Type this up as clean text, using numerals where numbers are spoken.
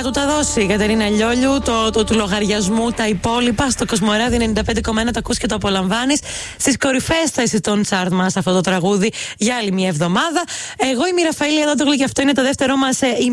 του τα δώσει η Κατερίνα Λιόλιου, το του λογαριασμού, τα υπόλοιπα. Στο Κοσμοράδι 95,1 τα ακούς και το απολαμβάνεις. Στις κορυφαίες θέσεις των τσάρτ μας αυτό το τραγούδι για άλλη μια εβδομάδα. Εγώ είμαι η Ραφαήλ Αδότογλου και αυτό είναι το δεύτερό μας